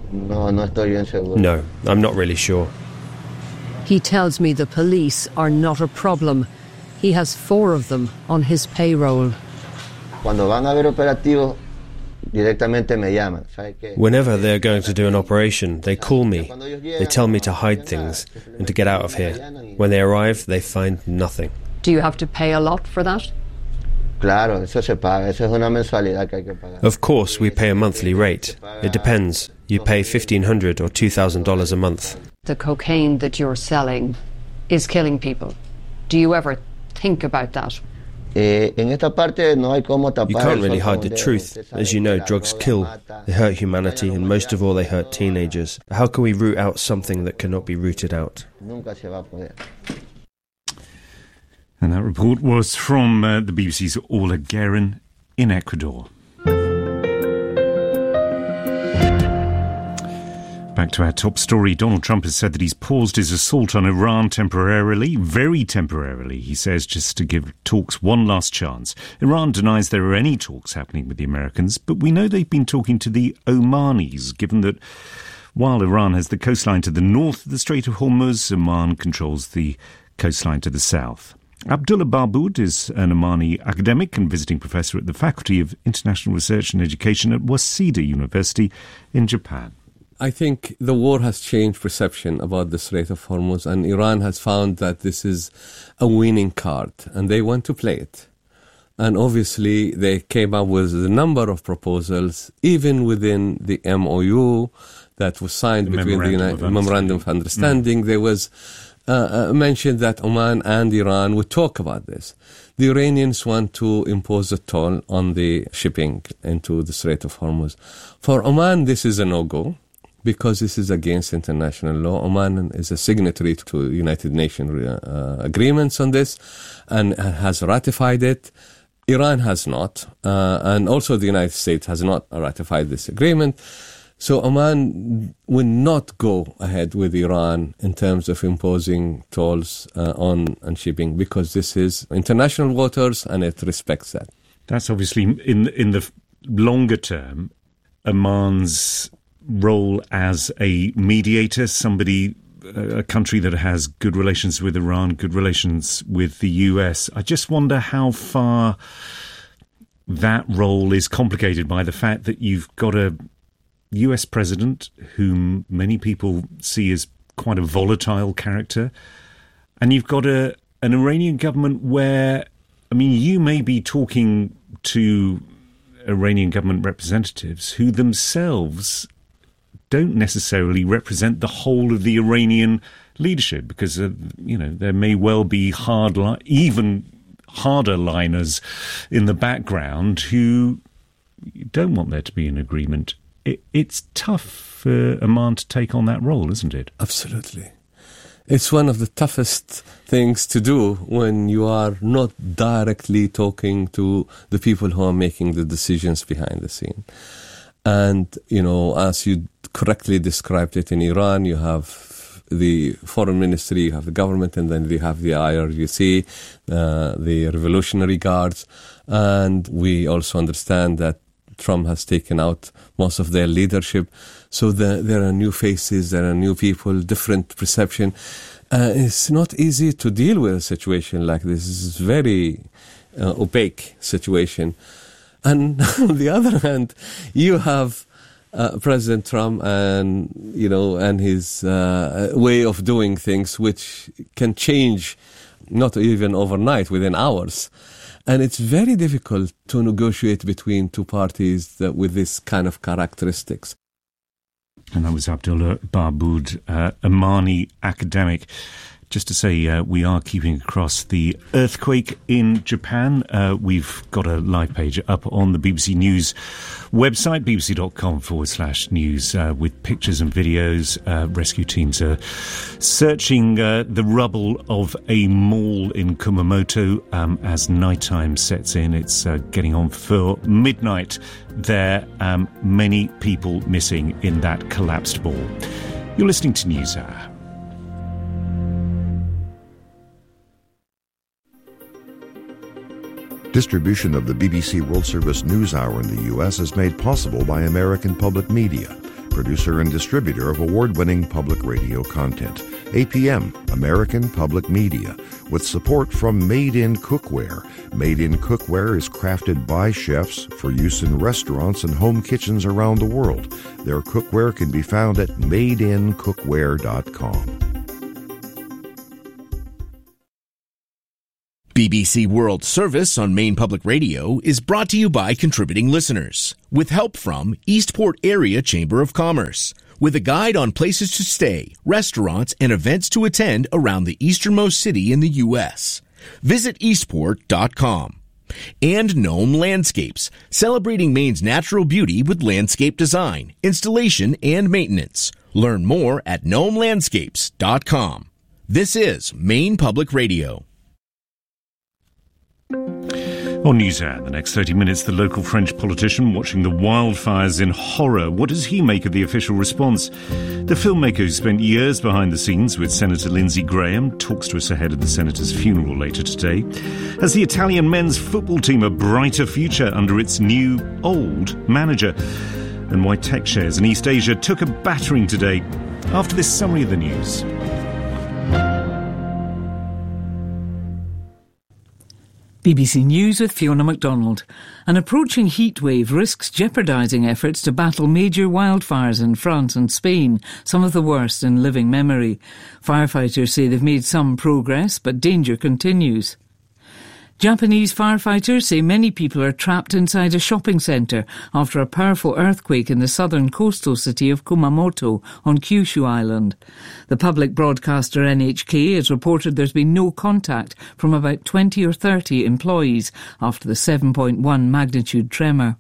N: No, I'm not really sure.
U: He tells me the police are not a problem. He has 4 of them on his payroll.
N: Whenever they're going to do an operation, they call me. They tell me to hide things and to get out of here. When they arrive, they find nothing.
I: Do you have to pay a lot for that?
N: Of course, we pay a monthly rate. It depends. You pay $1,500 or $2,000 a month.
I: The cocaine that you're selling is killing people. Do you ever think about that?
N: You can't really hide the truth. As you know, drugs kill. They hurt humanity, and most of all, they hurt teenagers. How can we root out something that cannot be rooted out?
G: And that report was from the BBC's Orla Guerin in Ecuador. Back to our top story. Donald Trump has said that he's paused his assault on Iran temporarily, very temporarily, he says, just to give talks one last chance. Iran denies there are any talks happening with the Americans, but we know they've been talking to the Omanis, given that while Iran has the coastline to the north of the Strait of Hormuz, Oman controls the coastline to the south. Abdullah Barboud is an Omani academic and visiting professor at the Faculty of International Research and Education at Waseda University in Japan.
T: I think the war has changed perception about the Strait of Hormuz, and Iran has found that this is a winning card, and they want to play it. And obviously, they came up with a number of proposals, even within the MOU that was signed between the Memorandum of Understanding. There was mentioned that Oman and Iran would talk about this. The Iranians want to impose a toll on the shipping into the Strait of Hormuz. For Oman, this is a no-go, because this is against international law. Oman is a signatory to United Nations agreements on this and has ratified it. Iran has not, and also the United States has not ratified this agreement. So Oman will not go ahead with Iran in terms of imposing tolls on shipping, because this is international waters and it respects that.
G: That's obviously, in the longer term, Oman's role as a mediator, a country that has good relations with Iran, good relations with the US. I just wonder how far that role is complicated by the fact that you've got a US president whom many people see as quite a volatile character, and you've got an Iranian government where, I mean, you may be talking to Iranian government representatives who themselves don't necessarily represent the whole of the Iranian leadership, because there may well be even harder liners in the background who don't want there to be an agreement. It's tough for Oman to take on that role, isn't it?
T: Absolutely. It's one of the toughest things to do when you are not directly talking to the people who are making the decisions behind the scene. And, as you correctly described it, in Iran, you have the foreign ministry, you have the government, and then you have the IRGC, the Revolutionary Guards. And we also understand that Trump has taken out most of their leadership. So there are new faces, there are new people, different perception. It's not easy to deal with a situation like this. It's a very opaque situation. And on the other hand, you have President Trump and his way of doing things, which can change not even overnight, within hours. And it's very difficult to negotiate between two parties with this kind of characteristics.
G: And that was Abdullah Barboud, Omani academic. Just to say, we are keeping across the earthquake in Japan. We've got a live page up on the BBC News website, bbc.com/news, with pictures and videos. Rescue teams are searching the rubble of a mall in Kumamoto as nighttime sets in. It's getting on for midnight there. Many people missing in that collapsed mall. You're listening to NewsHour.
M: Distribution of the BBC World Service NewsHour in the U.S. is made possible by American Public Media, producer and distributor of award-winning public radio content. APM, American Public Media, with support from Made In Cookware. Made In Cookware is crafted by chefs for use in restaurants and home kitchens around the world. Their cookware can be found at madeincookware.com.
H: BBC World Service on Maine Public Radio is brought to you by contributing listeners, with help from Eastport Area Chamber of Commerce, with a guide on places to stay, restaurants, and events to attend around the easternmost city in the U.S. Visit eastport.com. And Gnome Landscapes, celebrating Maine's natural beauty with landscape design, installation, and maintenance. Learn more at gnomelandscapes.com. This is Maine Public Radio.
G: On NewsHour, the next 30 minutes, the local French politician watching the wildfires in horror. What does he make of the official response? The filmmaker who spent years behind the scenes with Senator Lindsey Graham talks to us ahead of the senator's funeral later today. Has the Italian men's football team a brighter future under its new, old manager? And why tech shares in East Asia took a battering today. After this summary of the news.
W: BBC News with Fiona MacDonald. An approaching heatwave risks jeopardising efforts to battle major wildfires in France and Spain, some of the worst in living memory. Firefighters say they've made some progress, but danger continues. Japanese firefighters say many people are trapped inside a shopping centre after a powerful earthquake in the southern coastal city of Kumamoto on Kyushu Island. The public broadcaster NHK has reported there's been no contact from about 20 or 30 employees after the 7.1 magnitude tremor.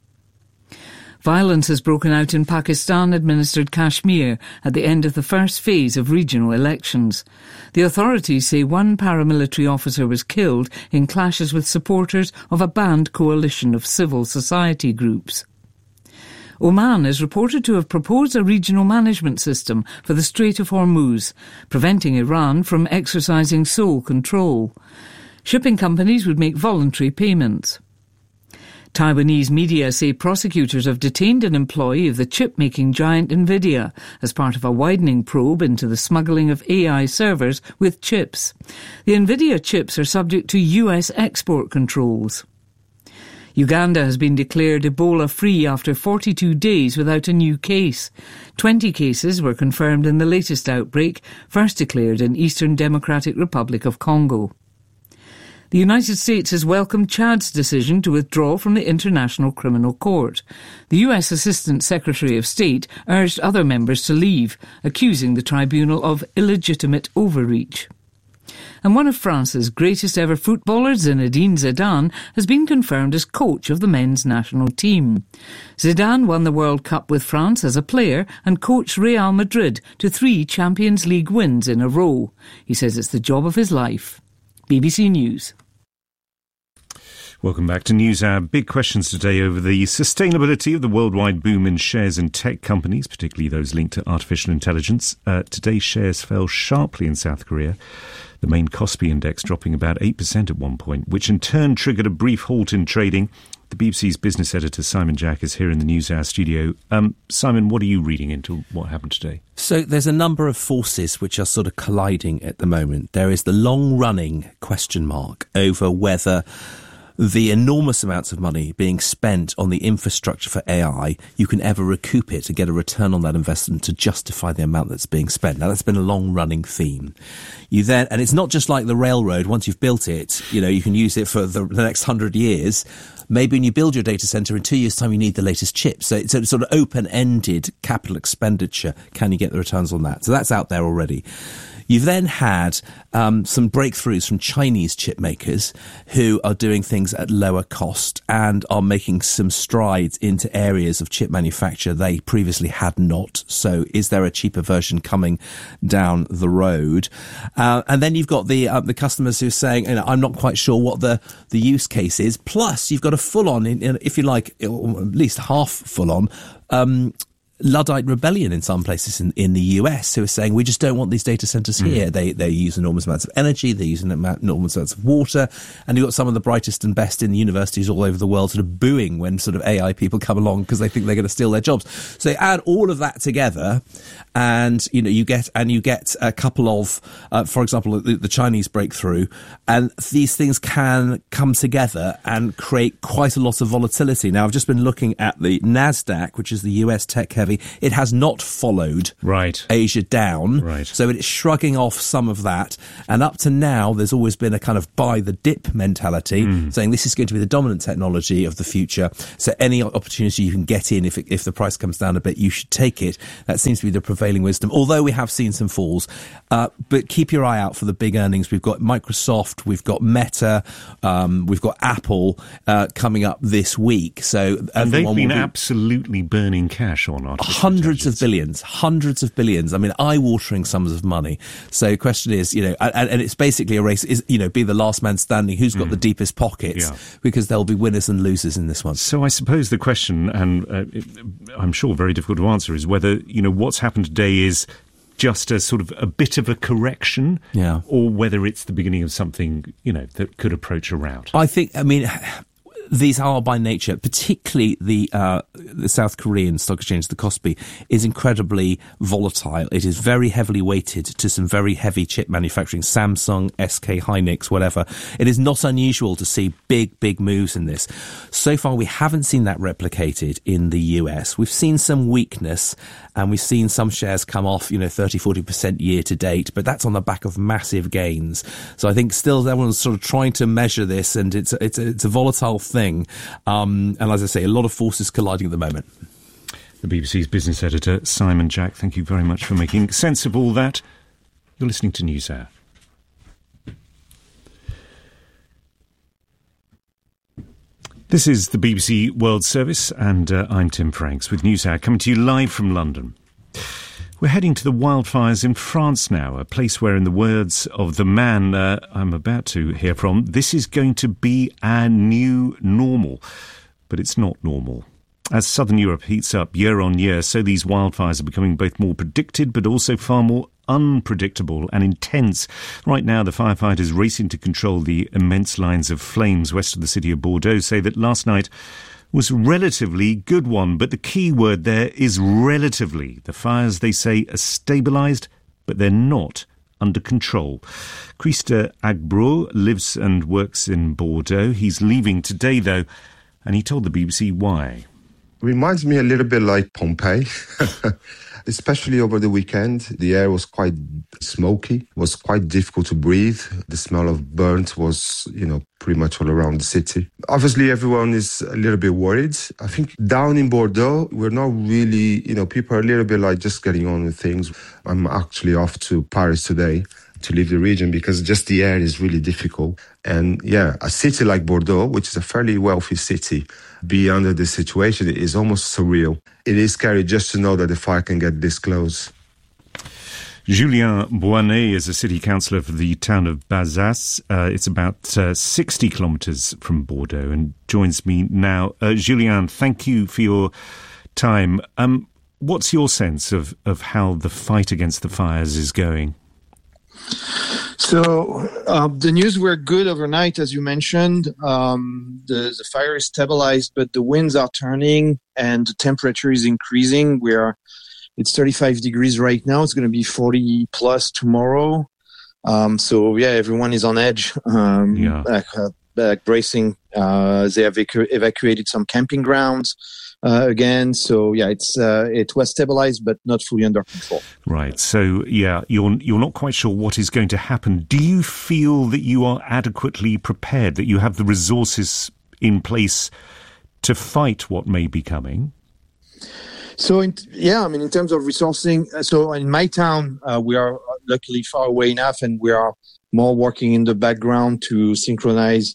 W: Violence has broken out in Pakistan-administered Kashmir at the end of the first phase of regional elections. The authorities say one paramilitary officer was killed in clashes with supporters of a banned coalition of civil society groups. Oman is reported to have proposed a regional management system for the Strait of Hormuz, preventing Iran from exercising sole control. Shipping companies would make voluntary payments. Taiwanese media say prosecutors have detained an employee of the chip-making giant Nvidia as part of a widening probe into the smuggling of AI servers with chips. The Nvidia chips are subject to US export controls. Uganda has been declared Ebola-free after 42 days without a new case. 20 cases were confirmed in the latest outbreak, first declared in Eastern Democratic Republic of Congo. The United States has welcomed Chad's decision to withdraw from the International Criminal Court. The US Assistant Secretary of State urged other members to leave, accusing the tribunal of illegitimate overreach. And one of France's greatest ever footballers, Zinedine Zidane, has been confirmed as coach of the men's national team. Zidane won the World Cup with France as a player and coached Real Madrid to 3 Champions League wins in a row. He says it's the job of his life. BBC News.
G: Welcome back to NewsHour. Big questions today over the sustainability of the worldwide boom in shares in tech companies, particularly those linked to artificial intelligence. Today's shares fell sharply in South Korea, the main Kospi index dropping about 8% at one point, which in turn triggered a brief halt in trading. The BBC's business editor, Simon Jack, is here in the NewsHour studio. Simon, what are you reading into what happened today?
O: So there's a number of forces which are sort of colliding at the moment. There is the long-running question mark over whether the enormous amounts of money being spent on the infrastructure for AI, you can ever recoup it and get a return on that investment to justify the amount that's being spent. Now, that's been a long-running theme. And it's not just like the railroad. Once you've built it, you can use it for the next 100 years. Maybe when you build your data center in 2 years' time, you need the latest chip. So it's a sort of open-ended capital expenditure. Can you get the returns on that? So that's out there already. You've then had some breakthroughs from Chinese chip makers who are doing things at lower cost and are making some strides into areas of chip manufacture they previously had not. So is there a cheaper version coming down the road? And then you've got the customers who are saying, I'm not quite sure what the use case is. Plus, you've got a full-on, if you like, or at least half full-on, Luddite rebellion in some places in the US who are saying we just don't want these data centers here. They use enormous amounts of energy, they use enormous amounts of water, and you've got some of the brightest and best in the universities all over the world sort of booing when sort of AI people come along because they think they're going to steal their jobs. So add all of that together, and you get a couple of, for example, the Chinese breakthrough, and these things can come together and create quite a lot of volatility. Now, I've just been looking at the NASDAQ, which is the US tech heavy. It has not followed Asia down, so it's shrugging off some of that. And up to now, there's always been a kind of buy the dip mentality, saying this is going to be the dominant technology of the future. So any opportunity you can get in, if the price comes down a bit, you should take it. That seems to be the prevailing wisdom, although we have seen some falls. But keep your eye out for the big earnings. We've got Microsoft, we've got Meta, we've got Apple coming up this week. So
G: and they've been absolutely burning cash on artificial
O: hundreds of billions. I mean, eye-watering sums of money. So the question is, and it's basically a race, be the last man standing, who's got the deepest pockets, because there'll be winners and losers in this one.
G: So I suppose the question, and I'm sure very difficult to answer, is whether, what's happened today is just a sort of a bit of a correction, or whether it's the beginning of something, that could approach a rout.
O: These are by nature, particularly the South Korean stock exchange, the Kospi, is incredibly volatile. It is very heavily weighted to some very heavy chip manufacturing, Samsung, SK Hynix, whatever. It is not unusual to see big moves in this. So far, we haven't seen that replicated in the US. We've seen some weakness, and we've seen some shares come off, 30-40% year to date, but that's on the back of massive gains. So I think still everyone's sort of trying to measure this, and it's a volatile thing. And as I say, a lot of forces colliding at the moment.
G: The BBC's business editor, Simon Jack, thank you very much for making sense of all that. You're listening to NewsHour. This is the BBC World Service, and I'm Tim Franks with NewsHour, coming to you live from London. We're heading to the wildfires in France now, a place where, in the words of the man I'm about to hear from, this is going to be our new normal. But it's not normal. As southern Europe heats up year on year, so these wildfires are becoming both more predicted but also far more unpredictable and intense. Right now, the firefighters racing to control the immense lines of flames west of the city of Bordeaux say that last night was a relatively good one, but the key word there is relatively. The fires, they say, are stabilised, but they're not under control. Christa Agbro lives and works in Bordeaux. He's leaving today, though, and he told the BBC why.
A: Reminds me a little bit like Pompeii. Especially over the weekend, the air was quite smoky, was quite difficult to breathe. The smell of burnt was, pretty much all around the city. Obviously, everyone is a little bit worried. I think down in Bordeaux, we're not really, people are a little bit like just getting on with things. I'm actually off to Paris today to leave the region because just the air is really difficult. And a city like Bordeaux, which is a fairly wealthy city, be under this situation is almost surreal. It is scary just to know that the fire can get this close.
G: Julien Boinet is a city councillor for the town of Bazas. It's about 60 kilometres from Bordeaux and joins me now. Julien, thank you for your time. What's your sense of how the fight against the fires is going?
P: So the news were good overnight, as you mentioned. The fire is stabilized, but the winds are turning and the temperature is increasing. It's 35 degrees right now. It's going to be 40 plus tomorrow. Everyone is on edge, bracing. They have evacuated some camping grounds. Again, it was stabilized but not fully under control.
G: Right. So you're not quite sure what is going to happen. Do you feel that you are adequately prepared, that you have the resources in place to fight what may be coming?
P: So in terms of resourcing, so in my town, we are luckily far away enough, and we are more working in the background to synchronize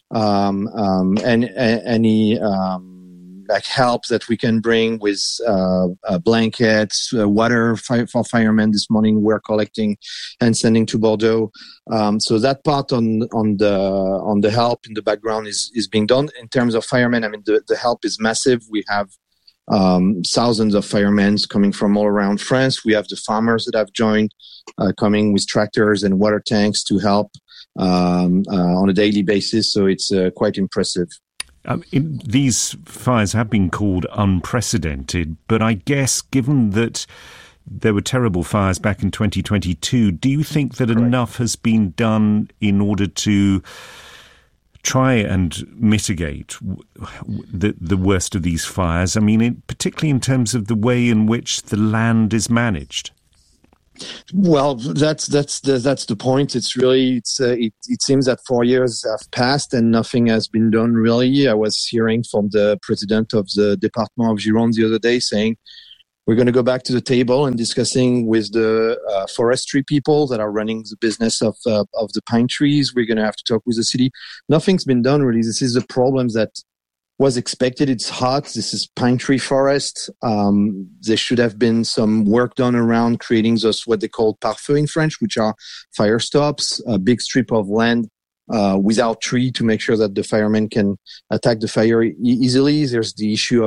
P: any help that we can bring with blankets, water for firemen. This morning we're collecting and sending to Bordeaux. So that part on the help in the background is being done. In terms of firemen, the help is massive. We have thousands of firemen coming from all around France. We have the farmers that have joined, coming with tractors and water tanks to help on a daily basis. So it's quite impressive.
G: These fires have been called unprecedented, but I guess given that there were terrible fires back in 2022, do you think that enough has been done in order to try and mitigate the worst of these fires? I mean, particularly in terms of the way in which the land is managed.
P: Well, that's the point. It's really it seems that 4 years have passed and nothing has been done really. I was hearing from the president of the Department of Gironde the other day saying we're going to go back to the table and discussing with the forestry people that are running the business of the pine trees. We're going to have to talk with the city. Nothing's been done really. This is the problem that was expected. It's hot. This is pine tree forest. There should have been some work done around creating those, what they call pare-feu in French, which are fire stops, a big strip of land without tree to make sure that the firemen can attack the fire easily. There's the issue